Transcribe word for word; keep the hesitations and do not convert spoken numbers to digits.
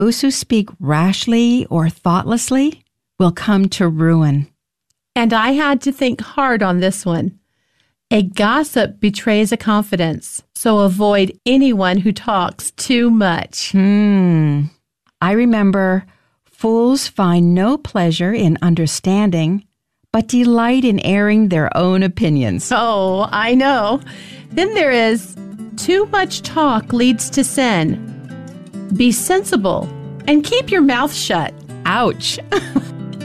Those who speak rashly or thoughtlessly will come to ruin. And I had to think hard on this one. A gossip betrays a confidence, so avoid anyone who talks too much. Hmm. I remember, fools find no pleasure in understanding, but delight in airing their own opinions. Oh, I know. Then there is, too much talk leads to sin. Be sensible and keep your mouth shut. Ouch.